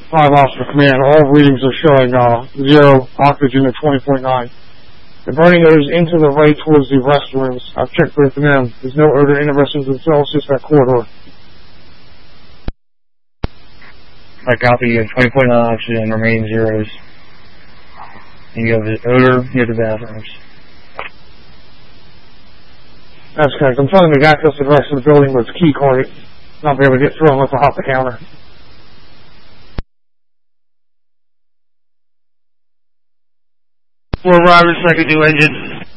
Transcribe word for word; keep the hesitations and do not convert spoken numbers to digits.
five Oscar Command. All readings are showing uh, zero oxygen at twenty point nine. The burning odors into the right towards the restrooms. I've checked with them. There's no odor in the restrooms themselves, just that corridor. I copy you. twenty point nine oxygen, remaining zeros. And you have the odor near the bathrooms. That's correct. I'm trying to make access to the rest of the building, but it's key carded. Not be able to get through unless I hop the counter. Four Robert, second new engine.